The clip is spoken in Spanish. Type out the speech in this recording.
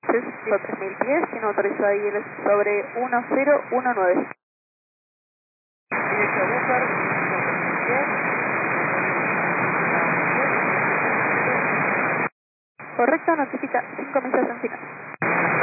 fue 3010, tiene autorizado ahí el sobre 1019. Correcto, notifica 5 millas en final.